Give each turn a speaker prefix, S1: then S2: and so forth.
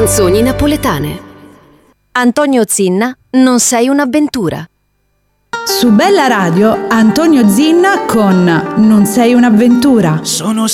S1: Canzoni napoletane. Antonio Zinna, Non sei un'avventura.
S2: Su Bella Radio, Antonio Zinna con Non sei un'avventura.
S3: Sono